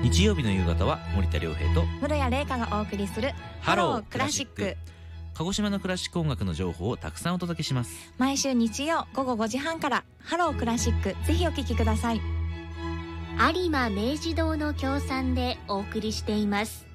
日曜日の夕方は森田亮平と室谷玲香がお送りするハロークラシック。 鹿児島のクラシック音楽の情報をたくさんお届けします。 毎週日曜午後5時半からハロークラシック、ぜひお聞きください。 有馬明治堂の協賛でお送りしています。